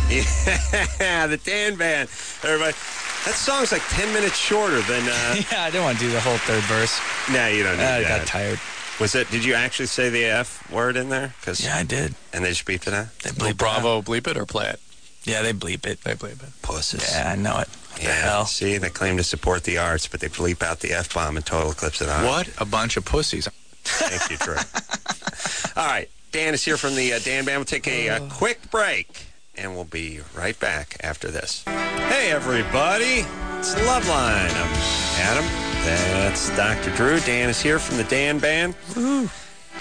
Yeah, the Dan Band. Everybody, that song's like 10 minutes shorter than... Yeah, I didn't want to do the whole third verse. No, you don't need that. I got tired. Did you actually say the F word in there? Yeah, I did. And they just beeped it out? They bleep Bravo bleep it or play it? Yeah, they bleep it. They bleep it. Pusses. Yeah, I know it. What the Yeah, hell? see, they claim to support the arts, but they bleep out the F-bomb in Total Eclipse of the Heart. What a bunch of pussies. Thank you, Drew. All right, Dan is here from the Dan Band. We'll take a quick break, and we'll be right back after this. Hey, everybody. It's the Love Line. I'm Adam. That's Dr. Drew. Dan is here from the Dan Band. Woo.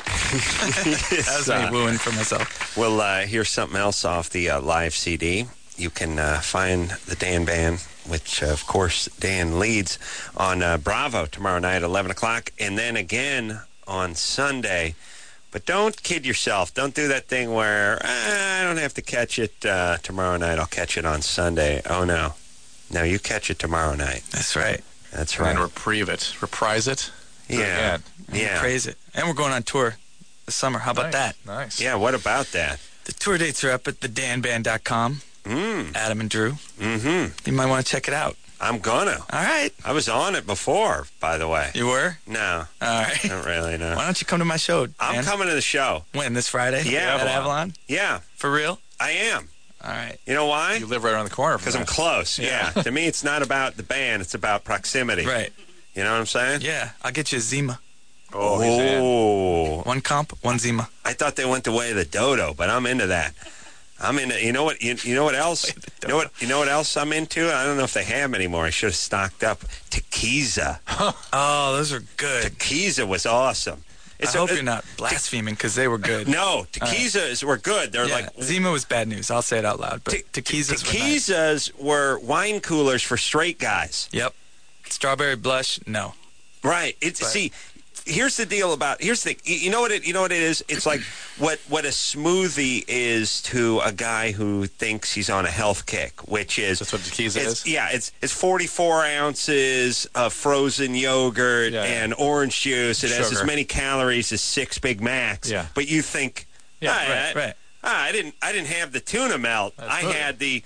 That was me wooing for myself. We'll hear something else off the live CD. You can find the Dan Band, which, of course, Dan leads, on Bravo tomorrow night at 11 o'clock, and then again on Sunday. But don't kid yourself. Don't do that thing where, I don't have to catch it tomorrow night. I'll catch it on Sunday. Oh, no. No, you catch it tomorrow night. That's right. That's right. And reprise it. Yeah. Yeah. Praise it. And we're going on tour this summer. How about that? Nice. Yeah, what about that? The tour dates are up at thedanband.com. Adam and Drew. Mm-hmm. You might want to check it out. I'm gonna. All right. I was on it before, by the way. You were? No. All right. Not really, no. Why don't you come to my show, I'm man? coming to the show. When, this Friday? Yeah. At Avalon? Yeah. For real? I am. All right. You know why? You live right around the corner from Because I'm that. close, yeah. To me, it's not about the band. It's about proximity. Right. You know what I'm saying? Yeah. I'll get you a Zima. Oh, he's in. Oh. One comp, one Zima. I thought they went the way of the dodo, but I'm into that. I'm into. You know what? You know what else? You know what else I'm into? I don't know if they have them anymore. I should have stocked up. Tequiza. Oh, those are good. Tequiza was awesome. I hope you're not blaspheming because they were good. No, Tequizas were good. They're like Zima was bad news. I'll say it out loud. But Tequizas were wine coolers for straight guys. Yep. Strawberry blush, no. Right. See, here's the deal about. Here's the thing. You know what it is. It's like what a smoothie is to a guy who thinks he's on a health kick, which is that's what Tequiza is. Yeah, it's 44 ounces of frozen yogurt and orange juice. It has as many calories as 6 Big Macs. Yeah. But you think, right. I didn't have the tuna melt. I had the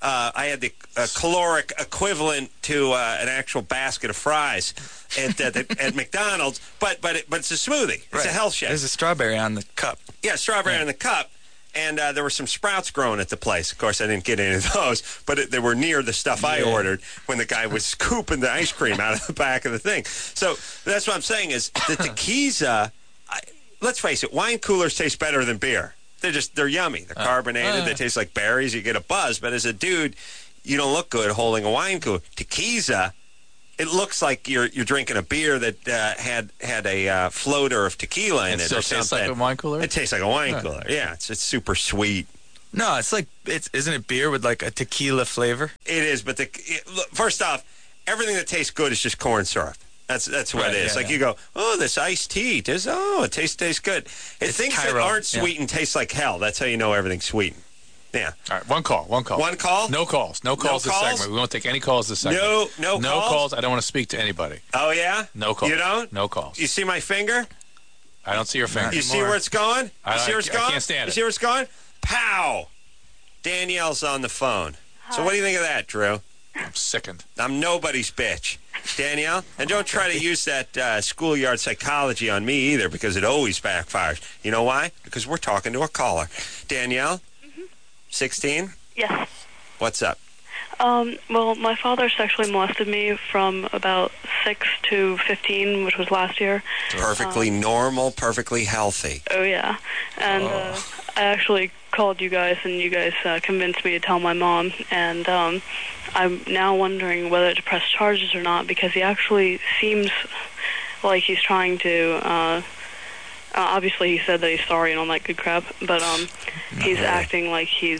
caloric equivalent to an actual basket of fries at McDonald's, but it's a smoothie. It's a health shake. There's a strawberry on the cup. Yeah, strawberry on the cup, and there were some sprouts growing at the place. Of course, I didn't get any of those, but they were near the stuff I ordered when the guy was scooping the ice cream out of the back of the thing. So that's what I'm saying is the Tequiza. Let's face it, wine coolers taste better than beer. They're yummy. They're carbonated. They taste like berries. You get a buzz. But as a dude, you don't look good holding a wine cooler. Tequiza, it looks like you're drinking a beer that had a floater of tequila in it or something. It tastes like a wine cooler? It tastes like a wine cooler. Yeah, it's super sweet. No, it's like isn't it beer with like a tequila flavor? It is, but look, first off, everything that tastes good is just corn syrup. That's what it is. You go, oh, this iced tea. It tastes good. Things that aren't sweetened taste like hell. That's how you know everything's sweetened. Yeah. All right, one call. One call? No calls. No calls this segment. We won't take any calls this segment. No calls? I don't want to speak to anybody. Oh, yeah? No calls. You don't? No calls. You see my finger? I don't see your finger. You see where it's going? I can't stand it. You see where it's going? Pow! Danielle's on the phone. Hi. So what do you think of that, Drew? I'm sickened. I'm nobody's bitch. Danielle, and don't try to use that schoolyard psychology on me either, because it always backfires. You know why? Because we're talking to a caller. Danielle, 16? Yes. What's up? Well, my father sexually molested me from about 6 to 15, which was last year. Perfectly normal, perfectly healthy. Oh, yeah. And I actually called you guys, and you guys convinced me to tell my mom. And I'm now wondering whether to press charges or not, because he actually seems like he's trying to... obviously, he said that he's sorry and all that good crap, but he's acting like he's...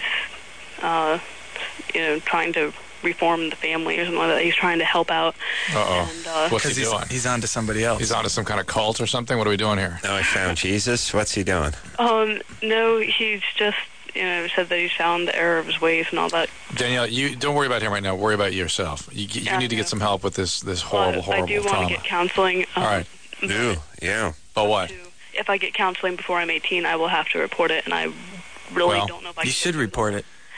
trying to reform the family or something like that. He's trying to help out. Uh-oh. What's he doing? He's on to somebody else. He's on to some kind of cult or something? What are we doing here? Oh, I found Jesus. What's he doing? No, he's just, said that he's found the error of his ways and all that. Danielle, you don't worry about him right now. Worry about yourself. You need to get some help with this horrible trauma. I do want to get counseling. All right. Yeah. Oh, what? If I get counseling before I'm 18, I will have to report it, and I really don't know if I can. You should report it.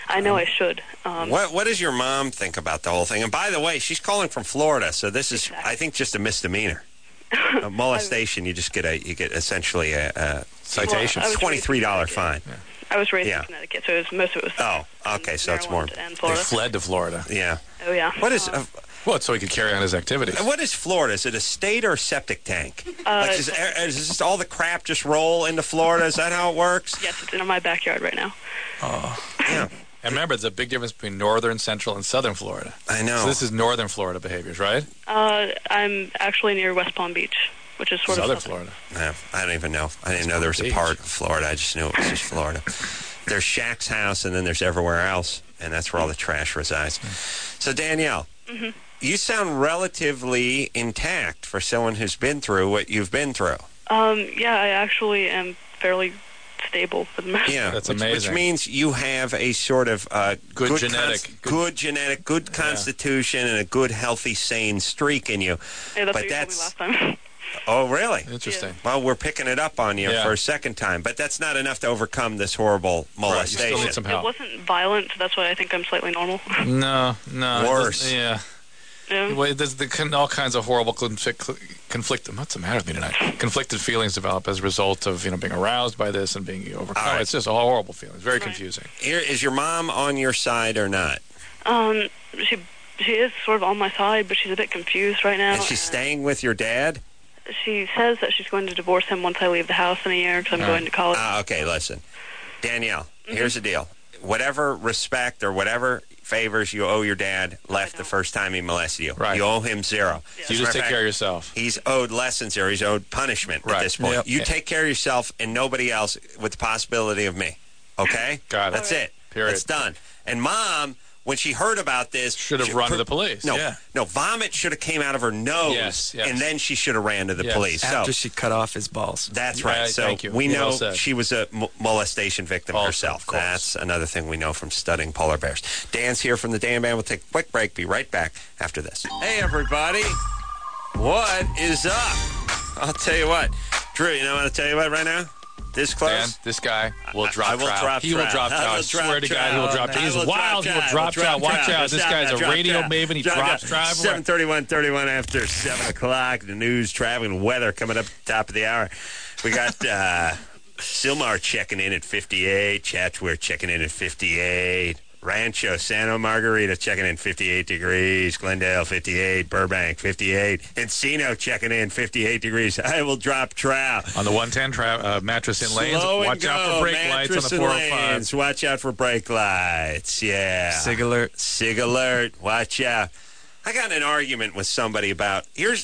I know I should. What does your mom think about the whole thing? And by the way, she's calling from Florida, so this is, Exactly. I think, just a misdemeanor. A molestation, you get essentially a Citation. Well, I was raised in $23 Connecticut. fine. I was raised Yeah. in Connecticut, so most of it was. Oh, okay, so it's more. Maryland and They Florida. fled to Florida. Yeah. Oh yeah. What is Well, so he could carry on his activities. what is Florida? Is it a state or a septic tank? Does just all the crap just roll into Florida? Is that how it works? Yes, it's in my backyard right now. Yeah, And remember, there's a big difference between northern, central, and southern Florida. I know. So this is northern Florida behaviors, right? I'm actually near West Palm Beach, which is sort Southern of Florida. No, I don't even know. I didn't know there was a Beach. part of Florida. I just knew it was just Florida. There's Shaq's house, and then there's everywhere else, and that's where all the trash resides. So, Danielle, you sound relatively intact for someone who's been through what you've been through. Yeah, I actually am fairly stable for the most. Yeah, That's which amazing. means you have a sort of Good genetic. good constitution, and a good, healthy, sane streak in you. Yeah, that's But what you that's- told me last time. Oh, really? Interesting. Well, we're picking it up on you Yeah. for a second time, but that's not enough to overcome this horrible Right, you molestation. still need some It help. wasn't violent, so that's why I think I'm slightly normal. No. it Worse. doesn't- Yeah. Yeah. Well, there's all kinds of horrible conflict. What's the matter with me tonight? Conflicted feelings develop as a result of being aroused by this and being overcome. All right. It's just all horrible feelings. Very Right. confusing. Here, is your mom on your side or not? She is sort of on my side, but she's a bit confused right now. Is she and staying with your dad? She says that she's going to divorce him once I leave the house in a year because I'm going to college. Okay, listen. Danielle, here's the deal. Whatever respect or whatever favors you owe your dad left the first time he molested you. Right. You owe him zero. So you just take care of yourself. He's owed less than zero. He's owed punishment at Right. this point. Yep. You take care of yourself and nobody else with the possibility of me. Okay? Got it. That's it. Period. That's done. And Mom, when she heard about this... Should have run to the police. No, Yeah. no, vomit should have came out of her nose, Yes. and then she should have ran to the Yes. police. After So she cut off his balls. that's right. Right, So thank you. we Well know said. she was a molestation victim Also, herself. of course. That's another thing we know from studying polar bears. Dan's here from the Dan Band. We'll take a quick break. Be right back after this. Hey, everybody. What is up? I'll tell you what. Drew, you know what I'll tell you what right now? This close? Dan, this guy will drop I will trout. drop He will trout. drop I trout. will I swear to drop God, he will trout. drop trout. I He's will wild. He will drop trout. Watch out. This guy's a radio maven. He drops trout everywhere. 7:31 after 7 o'clock. The news, traffic, and weather coming up at the top of the hour. We got Silmar checking in at 58. Chatsworth checking in at 58. Rancho Santa Margarita checking in 58 degrees. Glendale 58. Burbank 58. Encino checking in 58 degrees. I will drop trout. On the 110 mattress in lanes, Slow and watch out go. for brake lights on Mattress the and 405. lanes. Watch out for brake lights. Yeah. Sig alert. Sig alert. Watch out. I got in an argument with somebody about... Here's...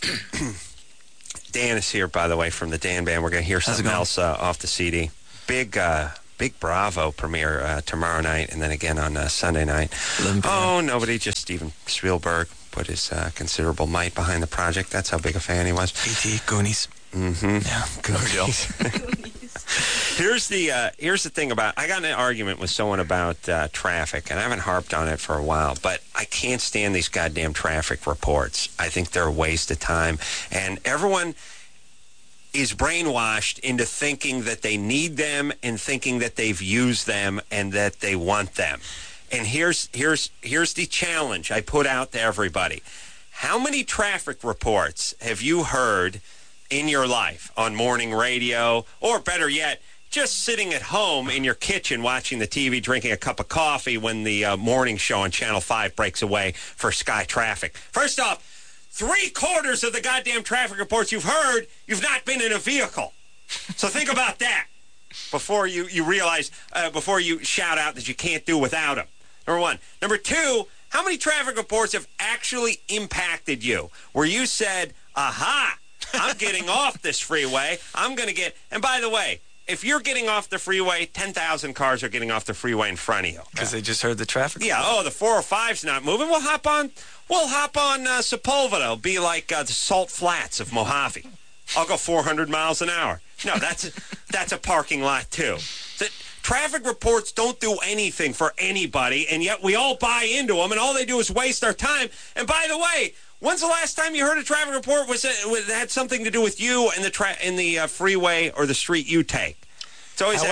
Dan is here, by the way, from the Dan Band. We're going to hear How's it something going? else off the CD. Big Bravo premiere tomorrow night and then again on Sunday night. 11 p.m. Oh, nobody, just Steven Spielberg put his considerable might behind the project. That's how big a fan he was. E.T. Goonies. Mm-hmm. Yeah, Goonies. Here's the thing about, I got in an argument with someone about traffic, and I haven't harped on it for a while, but I can't stand these goddamn traffic reports. I think they're a waste of time, and everyone is brainwashed into thinking that they need them and thinking that they've used them and that they want them. And here's the challenge I put out to everybody. How many traffic reports have you heard in your life on morning radio, or better yet, just sitting at home in your kitchen watching the TV, drinking a cup of coffee when the morning show on Channel 5 breaks away for Sky Traffic? First off, 3/4 of the goddamn traffic reports you've heard, you've not been in a vehicle. So think about that before you realize, before you shout out that you can't do without them. Number one. Number two, how many traffic reports have actually impacted you where you said, aha, I'm getting off this freeway. I'm going to get, and by the way, if you're getting off the freeway, 10,000 cars are getting off the freeway in front of you. Because they just heard the traffic. Yeah, oh, the 405's not moving. We'll hop on Sepulveda. It'll be like the Salt Flats of Mojave. I'll go 400 miles an hour. No, that's a parking lot, too. Traffic reports don't do anything for anybody, and yet we all buy into them, and all they do is waste our time. And by the way, when's the last time you heard a traffic report that had something to do with you and the freeway or the street you take? It's always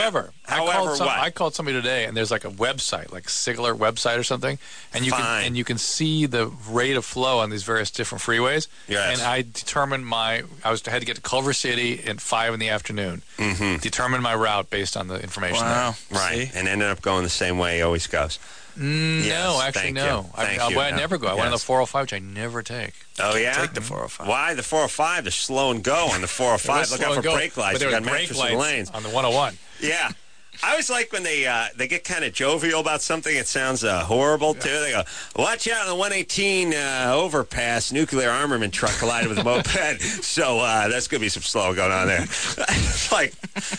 However, I called somebody today, and there's like a website, like Sigler website or something, and you can see the rate of flow on these various different freeways. Yes. And I determined I had to get to Culver City at 5 in the afternoon. Mm-hmm. Determined my route based on the information Wow. there. Right, See? and ended up going the same way he always goes. No, actually, thank no. you. Thank you. I never go. I went on the Yes. 405, which I never take. Oh, yeah? Take the 405. Why? The 405 is slow and go on the 405. Look out for brake lights. But there You were got brake mattress lights and lanes. on the 101. Yeah. I always like when they get kind of jovial about something. It sounds horrible, too. They go, watch out, the 118 overpass, nuclear armament truck collided with a moped. So that's going to be some slow going on there. It's like,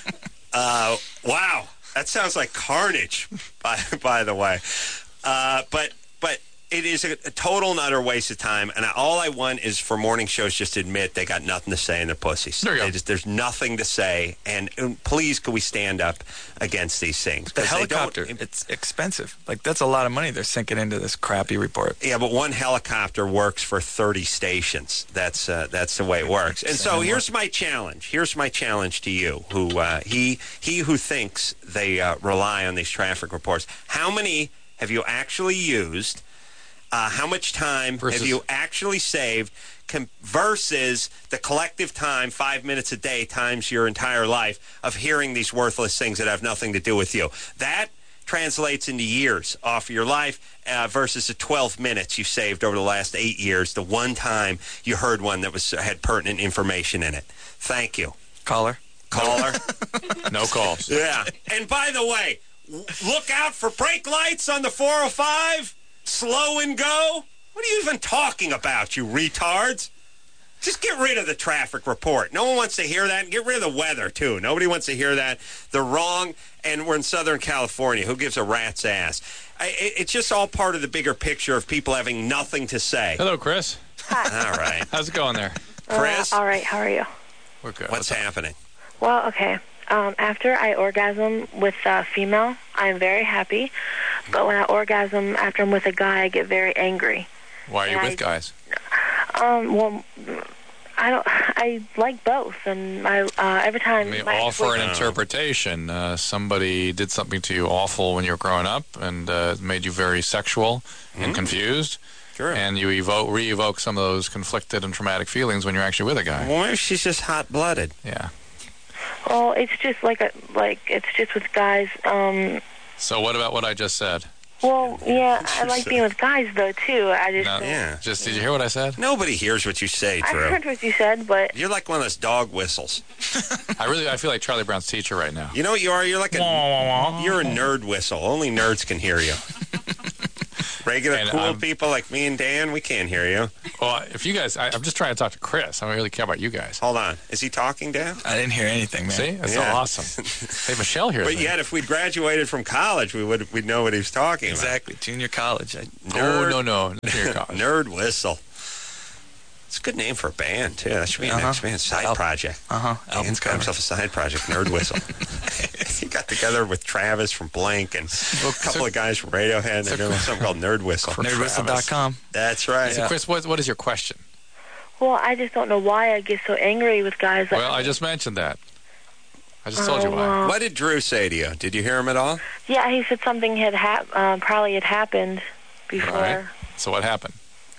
wow. That sounds like carnage, by the way. But it is a total and utter waste of time, and all I want is for morning shows just to admit they got nothing to say in their pussies. There you go. There's nothing to say, and please, could we stand up against these things? The 'Cause they don't- helicopter, it's expensive. Like, that's a lot of money they're sinking into this crappy report. Yeah, but one helicopter works for 30 stations. That's the way it works. And so here's my challenge. Here's my challenge to you, who he who thinks they rely on these traffic reports. How many have you actually used? How much time have you actually saved versus the collective time, 5 minutes a day, times your entire life of hearing these worthless things that have nothing to do with you? That translates into years off of your life versus the 12 minutes you saved over the last 8 years, the one time you heard one that had pertinent information in it. Thank you. Caller? No calls. Yeah. And by the way, look out for brake lights on the 405. Slow and go? What are you even talking about, you retards? Just get rid of the traffic report. No one wants to hear that. And get rid of the weather, too. Nobody wants to hear that. They're wrong, and we're in Southern California. Who gives a rat's ass? It's just all part of the bigger picture of people having nothing to say. Hello, Chris. All right. How's it going there? Chris? All right, how are you? We're good. What's happening? Well, okay. After I orgasm with a female, I'm very happy. But when I orgasm after I'm with a guy, I get very angry. Why are you And with guys? Well, I like both, and every time. Offer an interpretation. Somebody did something to you awful when you were growing up, and made you very sexual and confused. Sure. And you re-evoke some of those conflicted and traumatic feelings when you're actually with a guy. Well, maybe she's just hot-blooded. Yeah. Well, it's just it's just with guys. So what about what I just said? Well, yeah, I like being with guys though too. I just. No, Yeah. Just did you hear what I said? Nobody hears what you say, I Drew. heard what you said, but You're like one of those dog whistles. I feel like Charlie Brown's teacher right now. You know what you are? You're like you're a nerd whistle. Only nerds can hear you. Regular And cool people like me and Dan, we can't hear you. Well, if you guys, I'm just trying to talk to Chris. I don't really care about you guys. Hold on. Is he talking, Dan? I didn't hear anything, man. See, that's Yeah. so awesome. Hey, Michelle here. But yet, if we'd graduated from college, we'd know what he was talking Exactly. Junior college. Oh no, here about. Nerd whistle. It's a good name for a band, too. That should be a next band. Side project. Album's Dan's got coming. himself a side project, Nerd Whistle. He got together with Travis from Blink and a couple of guys from Radiohead. They're doing something called Nerd Whistle. Nerdwhistle.com. That's right. So, Chris, what is your question? well, I just don't know why I get so angry with guys. Well, I just mentioned that. I just told you why. What did Drew say to you? Did you hear him at all? Yeah, he said something had probably had happened before. Right. So what happened?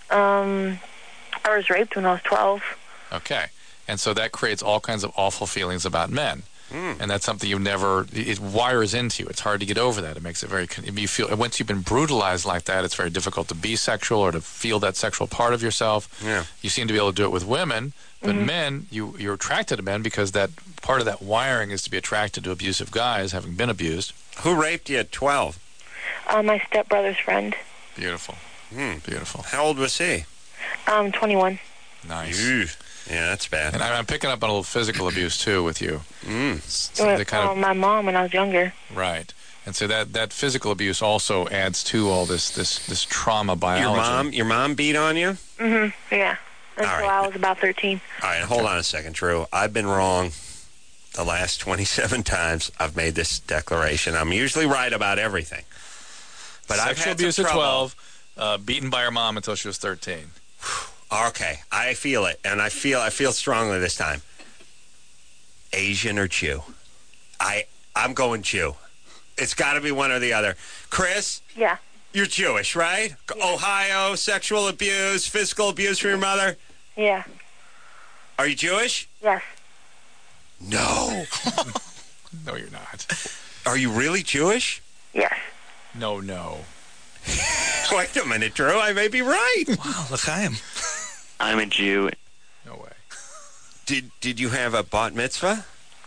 I was raped when I was 12. Okay. And so that creates all kinds of awful feelings about men. And that's something it wires into you. It's hard to get over that. It makes it very, you feel, once you've been brutalized like that, it's very difficult to be sexual or to feel that sexual part of yourself. Yeah. You seem to be able to do it with women, but men, you're attracted to men because that part of that wiring is to be attracted to abusive guys, having been abused. Who raped you at 12? My stepbrother's friend. Beautiful. Beautiful. How old was he? 21. Nice. Ew. Yeah, that's bad. And I'm picking up on a little physical abuse, too, with you. So With, they kind of, my mom when I was younger. right. And so that physical abuse also adds to all this trauma biology. Your mom beat on you? Yeah. Until right. I was about 13. All right, hold on a second, Drew. I've been wrong the last 27 times I've made this declaration. I'm usually right about everything. But I've Sexual had abuse some at trouble. 12, beaten by her mom until she was 13. Okay, I feel it, and I feel strongly this time. Asian or Jew. I'm going Jew. It's got to be one or the other. Chris, Yeah. you're Jewish, right? Ohio, sexual abuse, physical abuse from your mother. Yeah. Are you Jewish? Yes. No. No, you're not. Are you really Jewish? Yes. No. Wait a minute, Drew. I may be right. Wow, l'chaim. I'm a Jew. No way. Did you have a bat mitzvah?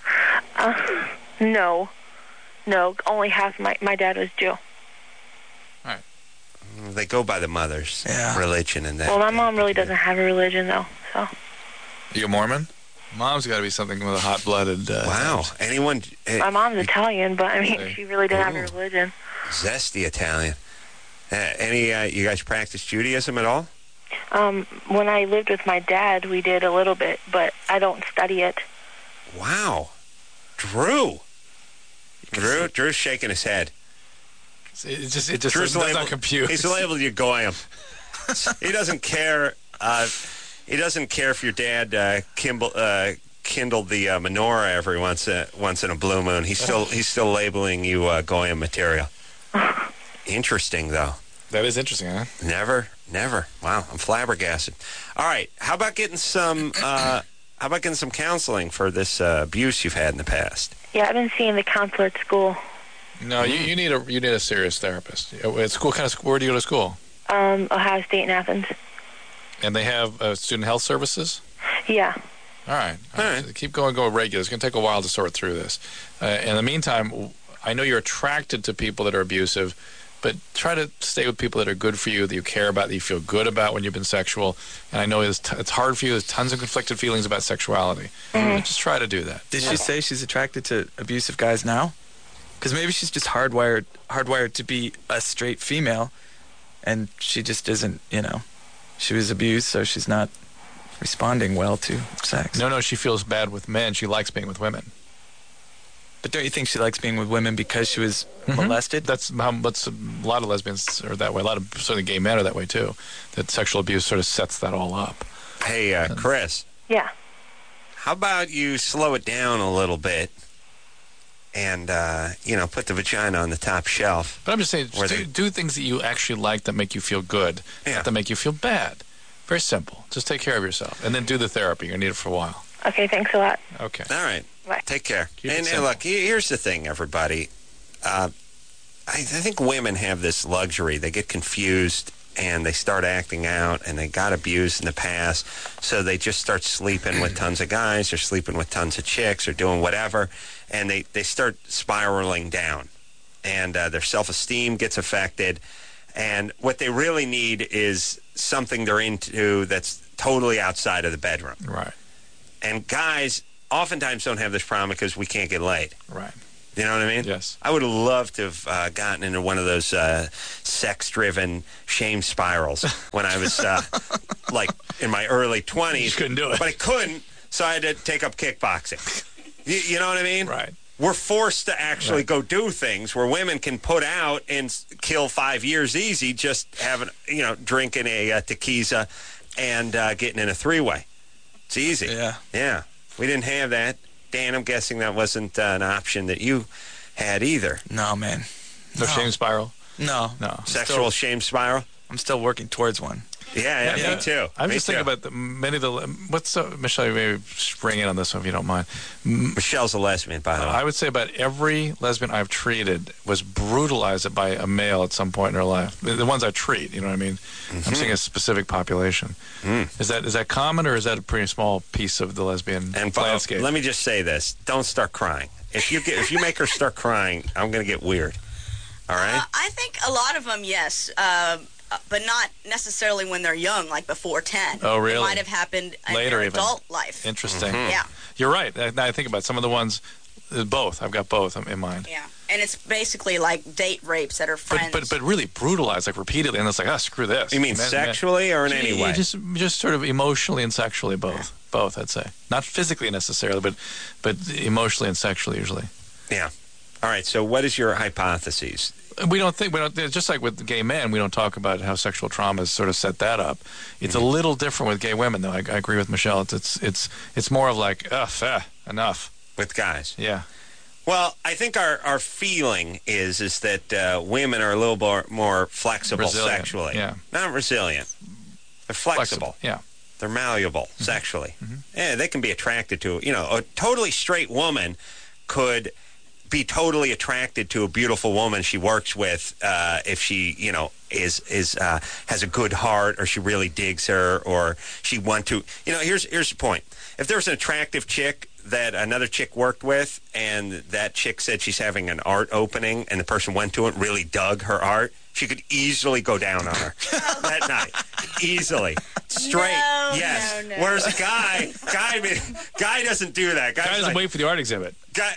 No. No, only half my dad was Jew. They go by the mother's religion and that. Well, my mom really doesn't have a religion, though, so. You a Mormon? Mom's got to be something with a hot-blooded... Wow. Anyone... My mom's Italian, but, I mean, she really didn't have a religion. Zesty Italian. You guys practice Judaism at all? When I lived with my dad, we did a little bit, but I don't study it. Wow. Drew's shaking his head. It just Drew's does not compute. He's labeled you goyim. He doesn't care. He doesn't care if your dad kindled the menorah every once in a blue moon. He's still labeling you goyim material. Interesting, though. That is interesting, huh? Never. Wow, I'm flabbergasted. All right, how about getting some counseling for this abuse you've had in the past? Yeah, I've been seeing the counselor at school. No, you need a serious therapist. At school, where do you go to school? Ohio State in Athens. And they have student health services? Yeah. All right. So keep going regular. It's going to take a while to sort through this. In the meantime, I know you're attracted to people that are abusive, but try to stay with people that are good for you, that you care about, that you feel good about when you've been sexual. And I know it's hard for you. There's tons of conflicted feelings about sexuality. But just try to do that. Did she say she's attracted to abusive guys now? Because maybe she's just hardwired to be a straight female, and she just isn't, she was abused, so she's not responding well to sex. No, she feels bad with men. She likes being with women. But don't you think she likes being with women because she was molested? That's a lot of lesbians are that way. A lot of certainly gay men are that way too. That sexual abuse sort of sets that all up. Hey, Chris. Yeah. How about you slow it down a little bit and, put the vagina on the top shelf? But I'm just saying, do things that you actually like that make you feel good, not that make you feel bad. Very simple. Just take care of yourself. And then do the therapy. You're going to need it for a while. Okay, thanks a lot. Okay. All right. Bye. Take care. Keep it And simple. look, here's the thing, everybody. I think women have this luxury. They get confused and they start acting out and they got abused in the past, so they just start sleeping with tons of guys or sleeping with tons of chicks or doing whatever, and they start spiraling down, and their self-esteem gets affected, and what they really need is something they're into that's totally outside of the bedroom. Right. And guys oftentimes don't have this problem because we can't get laid. Right. You know what I mean? Yes. I would have loved to have gotten into one of those sex-driven shame spirals when I was in my early 20s. You couldn't do it. But I couldn't, so I had to take up kickboxing. You know what I mean? Right. We're forced to actually go do things where women can put out and kill 5 years easy just having, drinking a tequila and getting in a three-way. It's easy. Yeah. We didn't have that. Dan, I'm guessing that wasn't an option that you had either. No, man. No shame spiral? No. Sexual shame spiral? I'm still working towards one. Yeah, me too. I'm Me just too. thinking about Michelle, you maybe spring in on this one if you don't mind. Michelle's a lesbian, by the way. I would say about every lesbian I've treated was brutalized by a male at some point in her life. The ones I treat, you know what I mean? I'm saying a specific population. Is that common, or is that a pretty small piece of the lesbian landscape? Let me just say this. Don't start crying. If you make her start crying, I'm going to get weird. All right? I think a lot of them, yes. But not necessarily when they're young, like before 10. Oh, really? It might have happened in Later their even. adult life. Interesting. Yeah. You're right. Now I think about it. Some of the ones, both. I've got both in mind. Yeah. And it's basically like date rapes that are friends. But really brutalized, like repeatedly, and it's like, screw this. You mean sexually or in any way? Just sort of emotionally and sexually, both. Both, I'd say. Not physically necessarily, but emotionally and sexually usually. Yeah. All right, so what is your hypothesis? We don't just like with gay men, we don't talk about how sexual traumas sort of set that up. It's a little different with gay women, though. I agree with Michelle. It's more of like, enough. With guys? Yeah. Well, I think our feeling is that women are a little more flexible Resilient, sexually. yeah. Not resilient. They're flexible. Yeah. They're malleable sexually. Yeah, they can be attracted to, a totally straight woman could be totally attracted to a beautiful woman she works with if she, has a good heart, or she really digs her, or she want to. Here's the point. If there's an attractive chick that another chick worked with, and that chick said she's having an art opening, and the person went to it and really dug her art, she could easily go down on her that night. Easily. Straight. No, yes. no. Whereas a guy doesn't do that. Guy doesn't wait for the art exhibit. Guy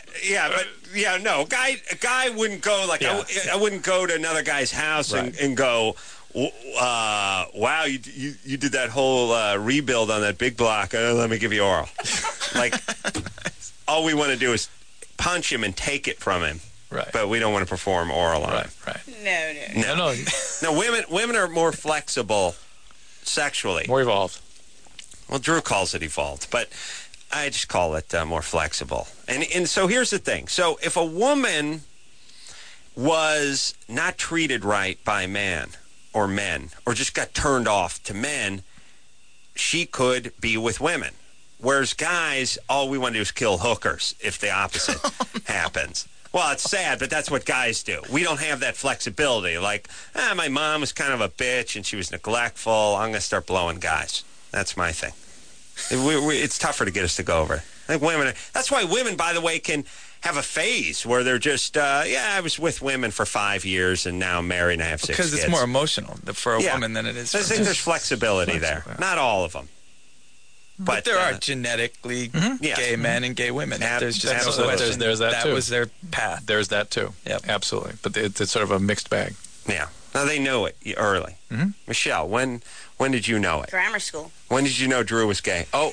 wouldn't go like I wouldn't go to another guy's house and go, wow, you did that whole rebuild on that big block. Let me give you oral. Like, all we want to do is punch him and take it from him. Right. But we don't want to perform oral on him. Right. No. No, women are more flexible sexually. More evolved. Well, Drew calls it evolved, but I just call it more flexible. And so here's the thing. So if a woman was not treated right by men, or just got turned off to men, she could be with women. Whereas guys, all we want to do is kill hookers if the opposite happens. Well, it's sad, but that's what guys do. We don't have that flexibility. Like, my mom was kind of a bitch and she was neglectful. I'm going to start blowing guys. That's my thing. It's tougher to get us to go over. I think that's why women, by the way, can have a phase where they're just, I was with women for 5 years and now I'm married and I have 6 kids. Because it's more emotional for a woman than it is for I think there's flexibility there. Not all of them. But there are genetically gay men and gay women. There's just no question. There's that too. That was their path. There's that too. Yep. Absolutely. But it's sort of a mixed bag. Yeah. Now they know it early. Mm-hmm. Michelle, when did you know it? Grammar school. When did you know Drew was gay? Oh,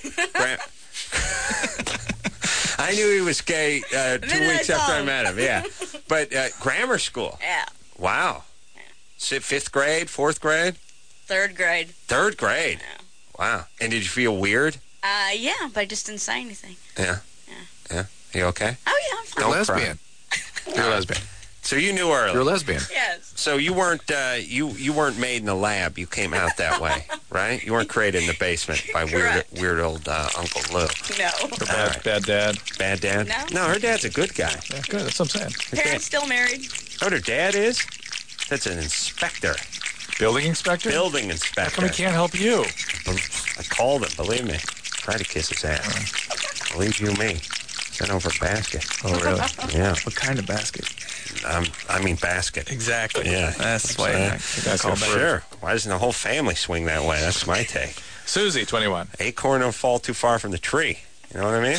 I knew he was gay 2 weeks after I met him. Yeah, but grammar school. Yeah. Wow. Yeah. 5th grade, 4th grade, 3rd grade. 3rd grade. Yeah. Wow. And did you feel weird? Yeah, but I just didn't say anything. Yeah. You okay? Oh yeah, I'm fine. You're a lesbian. You're a lesbian. So you knew early. You're a lesbian. Yes. So you weren't you weren't made in the lab. You came out that way, right? You weren't created in the basement by weird old Uncle Lou. No. Bad dad. Bad dad? No, her dad's a good guy. Yeah, good. That's what I'm saying. Parents still married. Oh, her dad is? That's an inspector. Building inspector? Building How inspector. come he can't help you? I called him, believe me. Try to kiss his ass. Believe you me. Sent over a basket. Oh, really? Yeah. What kind of basket? I mean basket. Exactly. Yeah. That's why I call that. Sure. Why doesn't the whole family swing that way? That's my take. Susie, 21. Acorn don't fall too far from the tree. You know what I mean?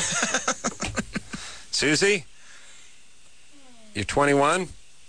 Susie? You're 21?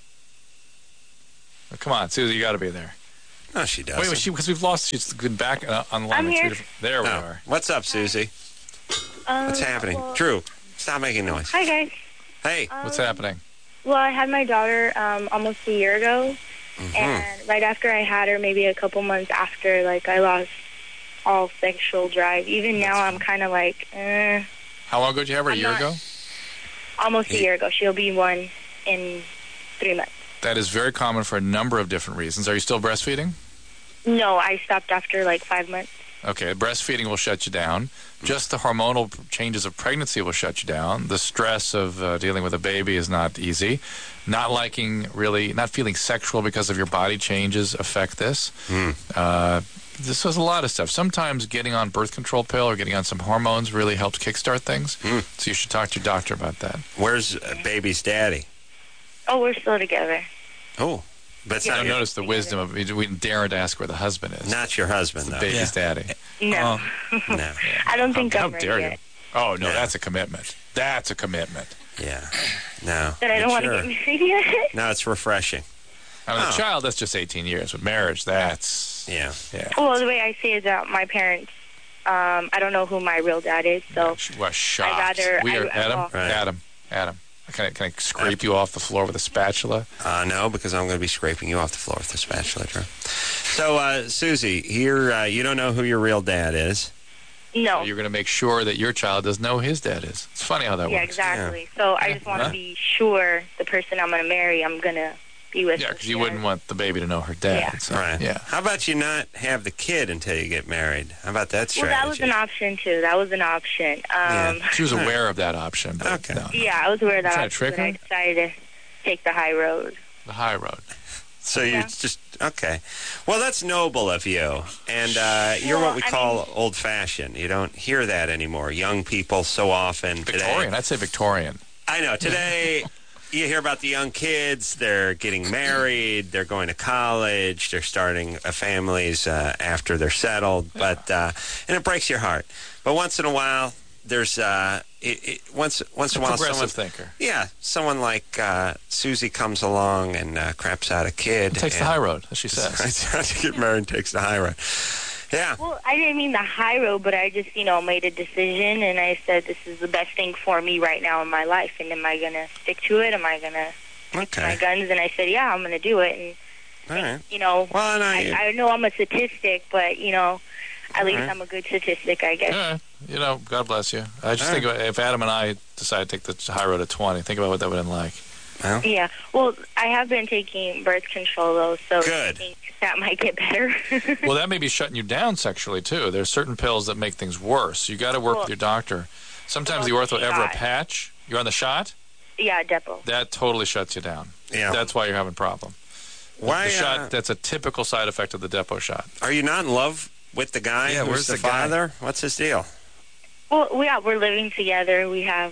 Oh, come on, Susie, you got to be there. No, she doesn't. Wait, because we've lost. She's been back online. I'm here. There we Oh. are. What's up, Susie? What's happening? Well, Drew, stop making noise. hi, guys. Hey. What's happening? Well, I had my daughter almost a year ago, and right after I had her, maybe a couple months after, like, I lost all sexual drive. Even now, I'm kind of like, How long ago did you have her? A I'm year not- ago? almost a year ago. She'll be 1 in 3 months. That is very common for a number of different reasons. Are you still breastfeeding? No, I stopped after, like, 5 months. Okay, breastfeeding will shut you down. Just the hormonal changes of pregnancy will shut you down. The stress of dealing with a baby is not easy. Not feeling sexual because of your body changes affect this. This was a lot of stuff. Sometimes getting on birth control pill or getting on some hormones really helps kickstart things. So you should talk to your doctor about that. Where's baby's daddy? Oh, we're still together. Oh. But it's I not, don't your, notice the wisdom of we didn't dare to ask where the husband is. not your husband, the though. baby's daddy. No. No. I don't think How I'm ready dare you? yet. Oh, no, Yeah. that's a commitment. That's a commitment. Yeah. No. But I don't want to get married yet. No, it's refreshing. I mean, Oh. the child, that's just 18 years. But marriage, that's... Yeah. Yeah. Well, the way I see it is that my parents, I don't know who my real dad is, so We're shocked. I'd rather- We are, Adam, Right. Adam. Can I scrape you off the floor with a spatula? No, because I'm going to be scraping you off the floor with the spatula, Drew. So, Susie, here, you don't know who your real dad is. No. So you're going to make sure that your child doesn't know who his dad is. It's funny how that Yeah, works. exactly. So I just want to be sure the person I'm going to marry, I'm going to be with. Yeah, because you wouldn't want the baby to know her dad. Yeah. So, Right. Yeah. How about you not have the kid until you get married? How about that Well, strategy? that was an option, too. That was an option. She was aware of that option. But Okay. No, Yeah, I was aware of that Trying to option, trick but I her? decided to take the high road. the high road. So you Yeah. just, okay. Well, that's noble of you. And you're Well, what we I call mean- old-fashioned. You don't hear that anymore. Young people so often Victorian. today. I'd say Victorian. I know. Today, you hear about the young kids. They're getting married. They're going to college. They're starting families after they're settled. But and it breaks your heart. But once in a while, there's once in a while, Progressive someone, thinker. yeah, someone like Susie comes along and craps out a kid. Takes the and high road, as she says. decides to get married and takes the high road. Yeah. Well, I didn't mean the high road, but I just, made a decision, and I said this is the best thing for me right now in my life, and am I going to stick to it? Am I going to stick my Okay. guns? And I said, yeah, I'm going to do it. All right. And, Well, and I know I'm a statistic, but, at least Alright. I'm a good statistic, I guess. Yeah. God bless you. I just All think about if Adam and I decide to take the high road at 20, think about what that would have been like. Well, Yeah. Well, I have been taking birth control, though, so I Good. think that might get better. Well, that may be shutting you down sexually, too. There's certain pills that make things worse. You got to work Well, with your doctor. Sometimes well, the ortho, the ever a shot. patch, you're on the shot, Yeah, Depo. that totally shuts you down. yeah. That's why you're having a problem. Why The shot, that's a typical side effect of the Depo shot. are you not in love with the guy? Yeah, who's where's the the guy? father? What's his deal? Well, yeah, we're living together. We have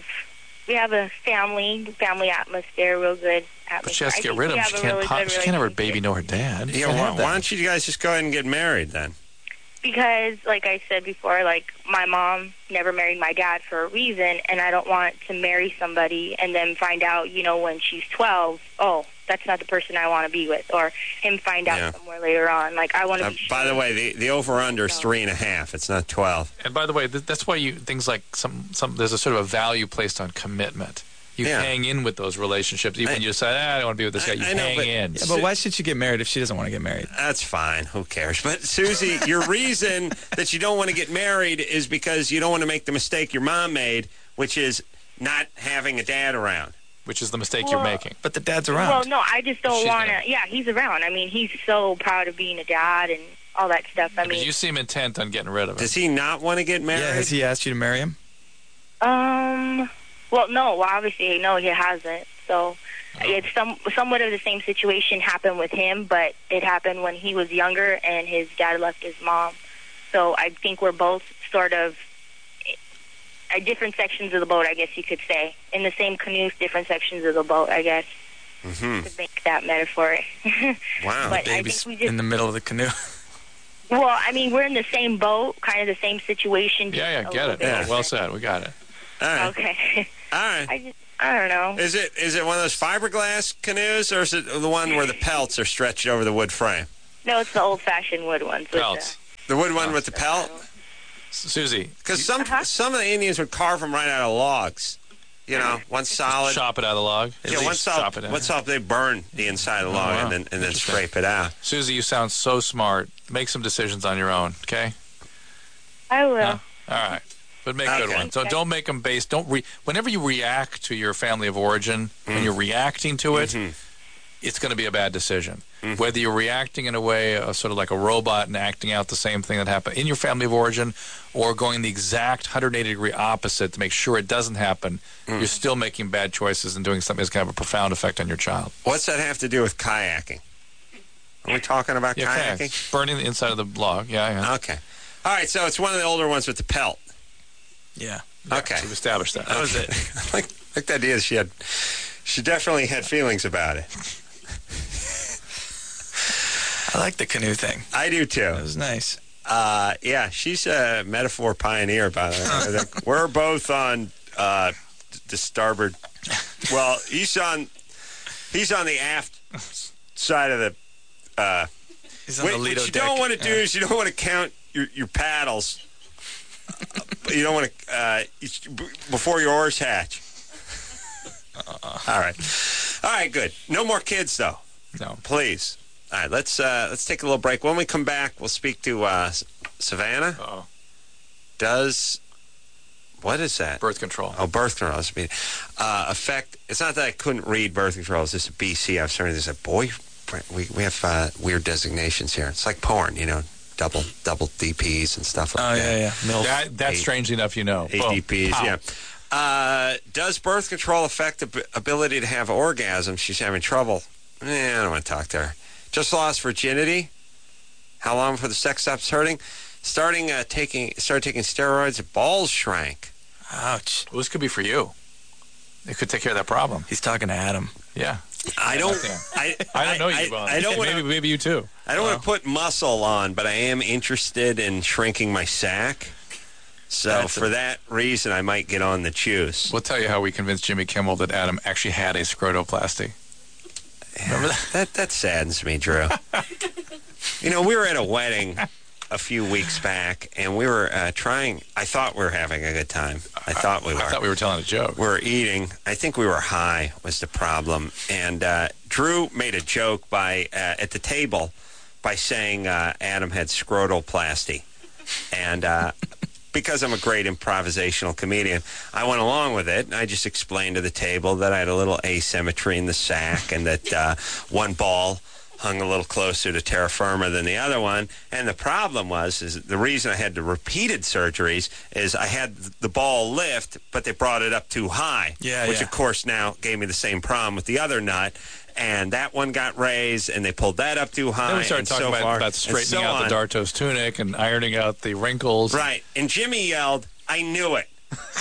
a family atmosphere, real good atmosphere. But she has to I get think rid of we him. have She a can't, really pop, good she can't have her baby relationship. know her dad. You Yeah, can't have why that. don't you guys just go ahead and get married then? Because, like I said before, my mom never married my dad for a reason, and I don't want to marry somebody and then find out, when she's 12, oh, that's not the person I want to be with, or him find out Yeah. somewhere later on. I want to be sure. By the way, the over-under is 3.5. It's not 12. And by the way, that's why things like there's a sort of a value placed on commitment. You Yeah. hang in with those relationships. Even when you decide, I don't want to be with this guy, you I know, hang but- in. Yeah, but why should she get married if she doesn't want to get married? That's fine. Who cares? But, Susie, your reason that you don't want to get married is because you don't want to make the mistake your mom made, which is not having a dad around. Which is the mistake you're Well- making. But the dad's around. Well, no, I just don't She's want gonna- to. Yeah, he's around. I mean, he's so proud of being a dad and all that stuff. I But mean, you seem intent on getting rid of him. Does he not want to get married? Yeah, has he asked you to marry him? well, no, obviously, no, he hasn't. So it's somewhat of the same situation happened with him, but it happened when he was younger and his dad left his mom. So I think we're both sort of at different sections of the boat, I guess you could say. In the same canoe, different sections of the boat, I guess, Mm-hmm. to make that metaphor. Wow. But I Baby's think we just, in the middle of the canoe. well, I mean, we're in the same boat, kind of the same situation. just Yeah, a get little it. bit Yeah, well different. said. We got it. All right. Okay. All right. I don't know. Is it one of those fiberglass canoes, or is it the one where the pelts are stretched over the wood frame? No, it's the old-fashioned wood ones. with Pelts. The wood one with the pelt? Susie, Because some of the Indians would carve them right out of logs. One solid. chop it out of the log. Yeah, one chop it solid. out. One solid. They burn the inside of the log wow. and then Interesting. scrape it out. Susie, you sound so smart. Make some decisions on your own, okay? I will. Huh? All right. But make good Okay. ones. So don't make them based. Whenever you react to your family of origin, when Mm. you're reacting to it, Mm-hmm. it's going to be a bad decision. Whether you're reacting in a way sort of like a robot and acting out the same thing that happened in your family of origin, or going the exact 180-degree opposite to make sure it doesn't happen, Mm. you're still making bad choices and doing something that's going to have a profound effect on your child. What's that have to do with kayaking? Are we talking about Yeah, kayaking? kayak. Burning the inside of the log. Yeah. Okay. All right, so it's one of the older ones with the pelt. Yeah. Okay. We've established that. That was it. like the idea is she definitely had feelings about it. I like the canoe thing. I do too. That was nice. Yeah, she's a metaphor pioneer, by the way. I think we're both on the starboard. Well, he's on the aft side of the. He's on the What Lido you deck. don't want to do is you don't want to count your paddles. You don't want to before your oars hatch. All right, good. No more kids, though. No. Please. All right, let's take a little break. When we come back, we'll speak to Savannah. Uh-oh. does, what is that? Birth control. Oh, birth control. Affect, it's not that I couldn't read birth control. It's just a BC. I've started to say, boy, we have weird designations here. It's like porn, double DPs and stuff like that. Yeah. That's strangely enough, ADPs, yeah. Does birth control affect the ability to have orgasms? She's having trouble. I don't want to talk to her. Just lost virginity. How long before the sex stops hurting? Started taking steroids. Balls shrank. Ouch. Well, this could be for you. It could take care of that problem. He's talking to Adam. Yeah. I don't know you, Bob. Maybe you too. I don't want to put muscle on, but I am interested in shrinking my sack. So for that reason, I might get on the juice. We'll tell you how we convinced Jimmy Kimmel that Adam actually had a scrotoplasty. Remember that? That saddens me, Drew. We were at a wedding a few weeks back, and we were trying. I thought we were having a good time. I thought we were telling a joke. We were eating. I think we were high was the problem. And Drew made a joke at the table by saying Adam had scrotoplasty. And because I'm a great improvisational comedian, I went along with it. And I just explained to the table that I had a little asymmetry in the sack and that one ball hung a little closer to terra firma than the other one. And the problem is the reason I had the repeated surgeries is I had the ball lift, but they brought it up too high, which of course now gave me the same problem with the other nut. And that one got raised, and they pulled that up too high. Then we started talking about straightening out the Dartos tunic and ironing out the wrinkles. Right. And Jimmy yelled, "I knew it."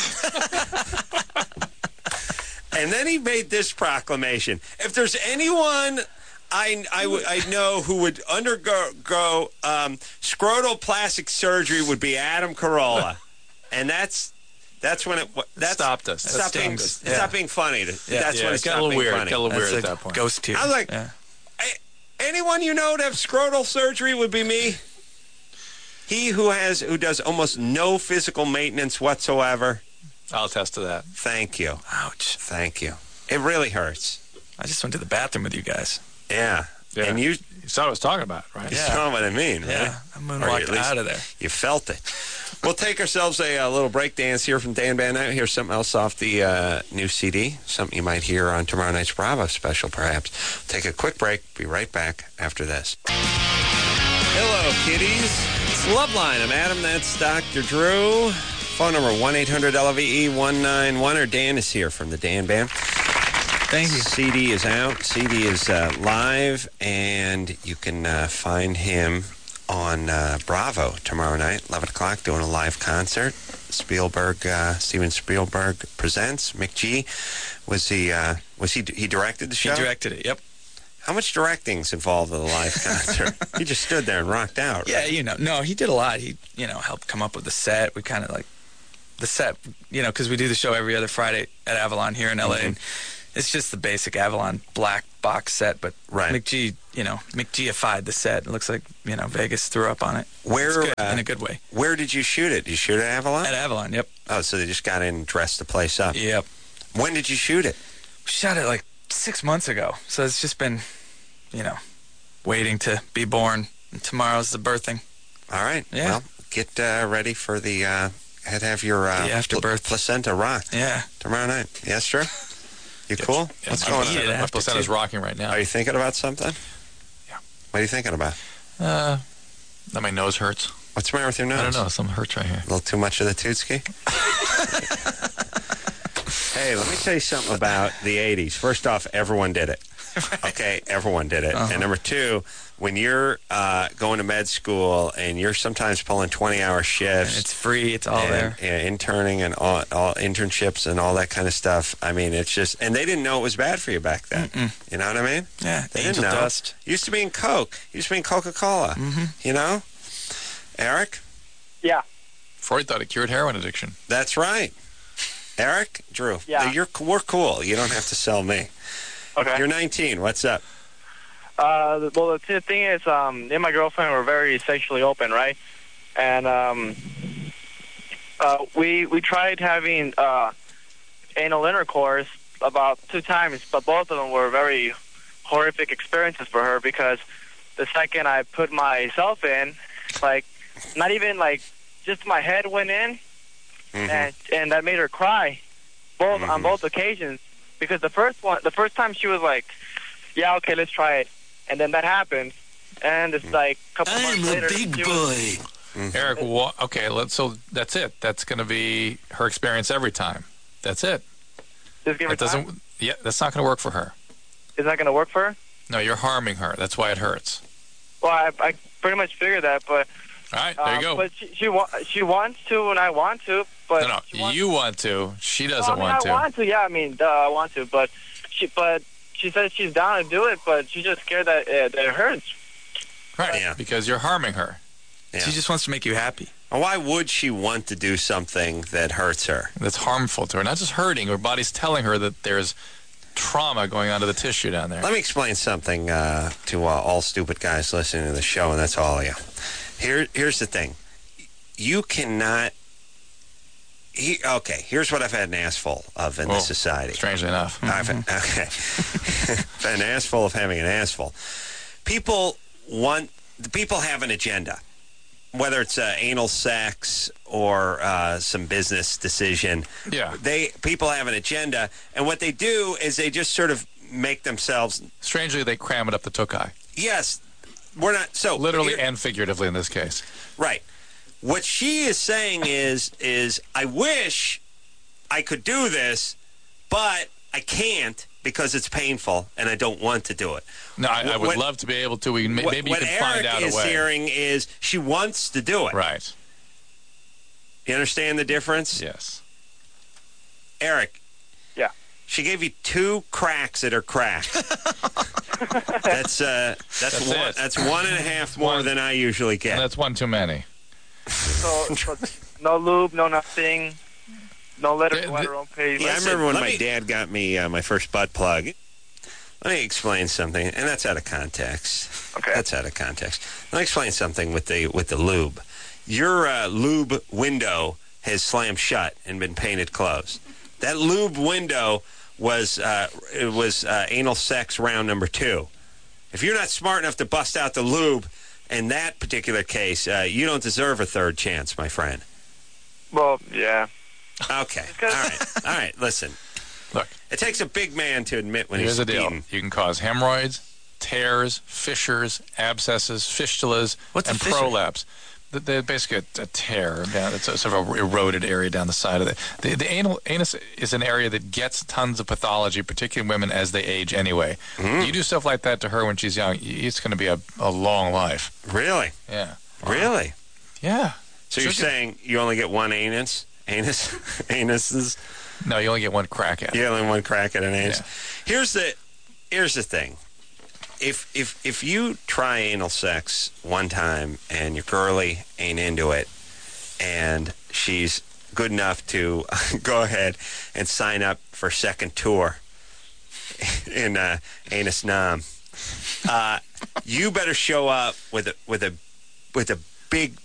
And then he made this proclamation. If there's anyone I know who would undergo scrotoplastic surgery would be Adam Carolla. And that's when it stopped us. Stopped being funny. That's when it got a little weird. Funny. Got a little weird at that point. Ghost here. I was like, anyone you know to have scrotal surgery would be me. He who does almost no physical maintenance whatsoever. I'll attest to that. Thank you. Ouch. Thank you. It really hurts. I just went to the bathroom with you guys. Yeah. And you saw what I was talking about, right? You saw what I mean, right? Yeah. I'm moonwalking out of there. You felt it. We'll take ourselves a little break dance here from Dan Van Out. Here's something else off the new CD, something you might hear on tomorrow night's Bravo special, perhaps. Take a quick break. Be right back after this. Hello, kiddies. It's Loveline. I'm Adam. That's Dr. Drew. Phone number 1-800-LVE-191. Or Dan is here from the Dan Band. Thank you. CD is out. CD is live, and you can find him on Bravo tomorrow night, 11 o'clock, doing a live concert. Steven Spielberg presents. Mick G. He directed the show? He directed it, yep. How much directing's involved in the live concert? He just stood there and rocked out. Yeah, right? No, he did a lot. He, helped come up with the set. We kind of the set, because we do the show every other Friday at Avalon here in L.A., and it's just the basic Avalon black box set, but McG, McGified the set. It looks like, Vegas threw up on it. Where, good, in a good way. Where did you shoot it? Did you shoot it at Avalon? At Avalon, yep. Oh, so they just got in and dressed the place up. Yep. When did you shoot it? We shot it like 6 months ago. So it's just been, waiting to be born. And tomorrow's the birthing. All right. Yeah. Well, get ready for the, have your the afterbirth placenta rock. Yeah. Tomorrow night. Yes, Drew? You cool? What's going on? My placenta's rocking right now. Are you thinking about something? Yeah. What are you thinking about? That my nose hurts. What's the matter with your nose? I don't know. Something hurts right here. A little too much of the Tootski? Hey, let me tell you something about the 80s. First off, everyone did it. Okay? Everyone did it. And number two, when you're going to med school and you're sometimes pulling 20-hour shifts. And it's free. It's all there. Yeah, interning and all internships and all that kind of stuff. I mean, it's just... And they didn't know it was bad for you back then. You know what I mean? Yeah, they Angel didn't know. Dust. Used to be in Coke. Used to be in Coca-Cola. You know? Eric? Yeah. Freud thought it cured heroin addiction. That's right. Eric? Drew? Yeah. We're cool. You don't have to sell me. Okay. You're 19. What's up? Well, the thing is, me and my girlfriend were very sexually open, right? And we tried having anal intercourse about 2 times, but both of them were very horrific experiences for her because the second I put myself in, like, not even like just my head went in, and that made her cry, on both occasions. Because the first time she was like, "Yeah, okay, let's try it," and then that happened, and it's like a couple months later. I'm a big boy. Eric, okay, so that's it. That's going to be her experience every time. That's it. It doesn't. Yeah, that's not going to work for her. It's not going to work for her? No, you're harming her. That's why it hurts. Well, I pretty much figured that, but... All right, there you go. But she wants to, and I want to, but... No, you want to. She doesn't want to. I want to, yeah, I want to, but she says she's down to do it, but she's just scared that it hurts. Right, because you're harming her. Yeah. She just wants to make you happy. Well, why would she want to do something that hurts her? That's harmful to her. Not just hurting, her body's telling her that there's trauma going on to the tissue down there. Let me explain something to all stupid guys listening to the show, and that's all of you. Here's the thing. You cannot... okay, here's what I've had an ass full of in this society. Strangely enough. Okay. An ass full of having an ass full. People have an agenda. Whether it's anal sex or some business decision, people have an agenda, and what they do is they just sort of make themselves. Strangely, they cram it up the tokai. Yes, we're not so literally and figuratively in this case. Right. What she is saying is I wish I could do this, but I can't because it's painful and I don't want to do it. No, I would love to be able to. Maybe you can find out a way. What Eric is hearing is she wants to do it. Right. You understand the difference? Yes. Eric. Yeah. She gave you 2 cracks at her crack. That's one. That's 1.5 more than I usually get. And that's one too many. So no lube, no nothing. No let her go at her own pace. Yeah, I remember when my dad got me my first butt plug. Let me explain something, and that's out of context. Okay. That's out of context. Let me explain something with the lube. Your lube window has slammed shut and been painted closed. That lube window was anal sex round number 2. If you're not smart enough to bust out the lube in that particular case, you don't deserve a third chance, my friend. Well, yeah. Okay. All right. Listen. Look. It takes a big man to admit when here's he's the deal. beaten. You can cause hemorrhoids, tears, fissures, abscesses, fistulas, and prolapse. They're basically a tear. It's a sort of eroded area down the side of it. The anus is an area that gets tons of pathology, particularly in women as they age anyway. You do stuff like that to her when she's young, it's going to be a long life. Really? Yeah. Wow. Really? Yeah. So you're saying you only get one anus? Anuses? No, you only get one crack at it. You only one crack at an anus. Yeah. Here's the thing. If you try anal sex one time and your girlie ain't into it, and she's good enough to go ahead and sign up for second tour in Anus Nam, you better show up with a big